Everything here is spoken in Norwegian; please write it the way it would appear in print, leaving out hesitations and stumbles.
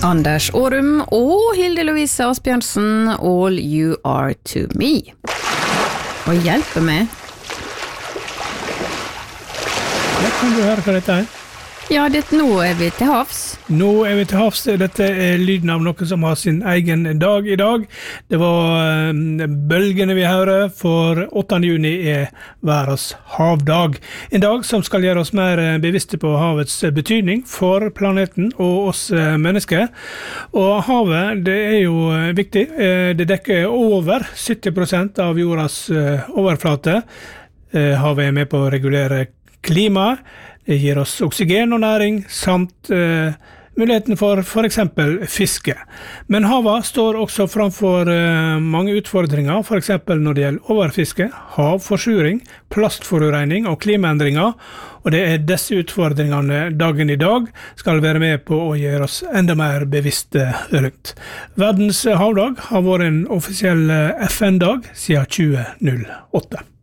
Anders Årum og Hilde Lovise Asbjørnsen, All You Are To Me. Og hjelpe meg. Kan du høre hva dette Ja, nå vi til havs. Nå vi til havs. Dette lyden av noe som har sin egen dag i dag. Det var bølgene vi hører, for 8. juni verdens havdag. En dag som skal gjøre oss mer bevisste på havets betydning for planeten og oss mennesker. Og havet, det jo viktig. Det dekker over 70% av jordas overflate. Havet med på å regulere klimaet. Det gir oss oksygen og næring, samt muligheten for eksempel fiske. Men havet står også framfor mange utfordringer, for eksempel når det gjelder overfiske, havforsuring, plastforureining og klimaendringer. Og det disse utfordringene dagen i dag skal være med på å gjøre oss enda mer bevisste rundt. Verdens havdag har vært en offisiell FN-dag siden 2008.